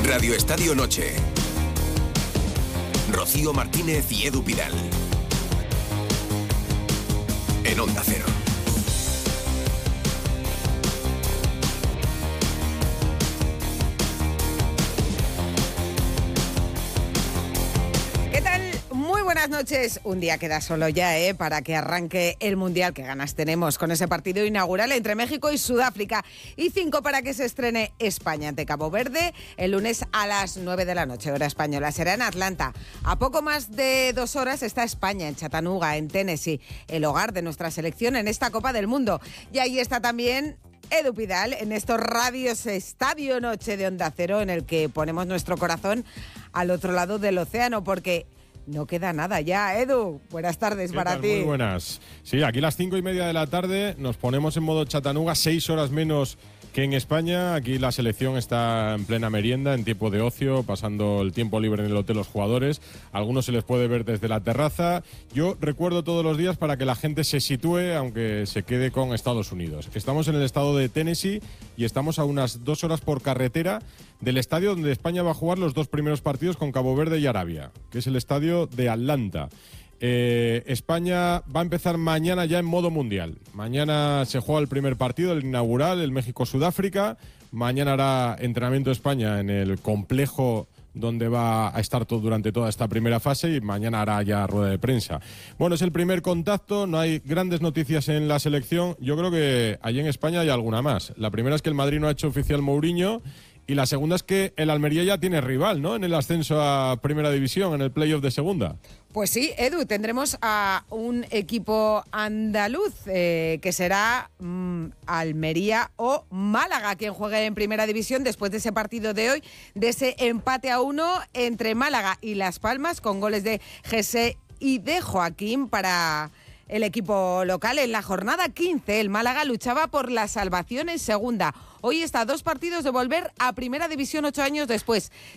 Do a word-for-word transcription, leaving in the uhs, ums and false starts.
Radio Estadio Noche. Rocío Martínez y Edu Pidal. En Onda Cero. Buenas noches. Un día queda solo ya, ¿eh? Para que arranque el Mundial. Qué ganas tenemos con ese partido inaugural entre México y Sudáfrica. Y cinco para que se estrene España ante Cabo Verde el lunes a las nueve de la noche, hora española. Será en Atlanta. A poco más de dos horas está España, en Chattanooga, en Tennessee, el hogar de nuestra selección en esta Copa del Mundo. Y ahí está también Edu Pidal en estos Radios Estadio Noche de Onda Cero, en el que ponemos nuestro corazón al otro lado del océano, porque no queda nada ya. Edu, buenas tardes para ti. Muy buenas. Sí, aquí las cinco y media de la tarde nos ponemos en modo Chattanooga, seis horas menos que en España. Aquí la selección está en plena merienda, en tiempo de ocio, pasando el tiempo libre en el hotel los jugadores. Algunos se les puede ver desde la terraza. Yo recuerdo todos los días para que la gente se sitúe, aunque se quede con Estados Unidos. Estamos en el estado de Tennessee y estamos a unas dos horas por carretera del estadio donde España va a jugar los dos primeros partidos con Cabo Verde y Arabia, que es el estadio de Atlanta. Eh, España va a empezar mañana ya en modo mundial. Mañana se juega el primer partido, el inaugural, el México-Sudáfrica. Mañana hará entrenamiento España en el complejo donde va a estar todo durante toda esta primera fase, y mañana hará ya rueda de prensa. Bueno, es el primer contacto, no hay grandes noticias en la selección. Yo creo que allí en España hay alguna más. La primera es que el Madrid no ha hecho oficial Mourinho, y la segunda es que el Almería ya tiene rival, ¿no?, en el ascenso a Primera División, en el playoff de Segunda. Pues sí, Edu, tendremos a un equipo andaluz eh, que será mmm, Almería o Málaga quien juegue en Primera División después de ese partido de hoy, de ese empate a uno entre Málaga y Las Palmas, con goles de Jesse y de Joaquín para el equipo local. En la jornada quince, el Málaga luchaba por la salvación en Segunda. Hoy está a dos partidos de volver a Primera División ocho años después.